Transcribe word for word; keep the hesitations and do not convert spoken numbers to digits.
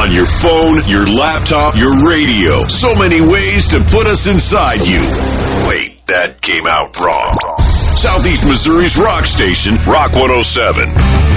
on your phone, your laptop, your radio. So many ways to put us inside you. Wait, that came out wrong. Southeast Missouri's rock station, Rock one oh seven.